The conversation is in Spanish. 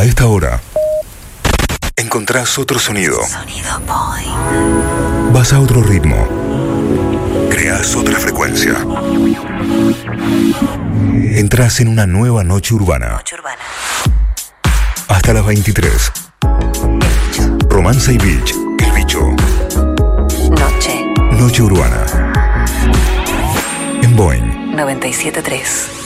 A esta hora, encontrás otro sonido. Sonido Boing. Vas a otro ritmo. Creás otra frecuencia. Entrás en una nueva noche urbana. Noche urbana. Hasta las 23. Romance y Beach. El Bicho. Noche. Noche urbana. En Boing 97.3.